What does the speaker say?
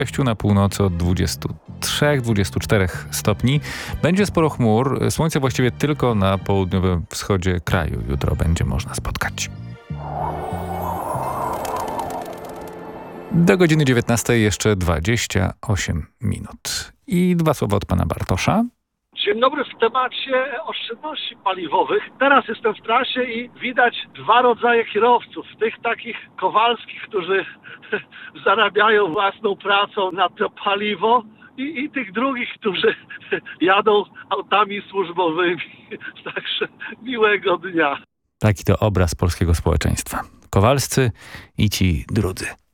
Na północy od 23-24 stopni. Będzie sporo chmur. Słońce właściwie tylko na południowym wschodzie kraju jutro będzie można spotkać. Do godziny 19 jeszcze 28 minut. I 2 słowa od pana Bartosza. Dzień dobry, w temacie oszczędności paliwowych. Teraz jestem w trasie i widać 2 rodzaje kierowców. Tych takich Kowalskich, którzy zarabiają własną pracą na to paliwo i tych drugich, którzy jadą autami służbowymi. Także miłego dnia. Taki to obraz polskiego społeczeństwa. Kowalscy i ci drudzy.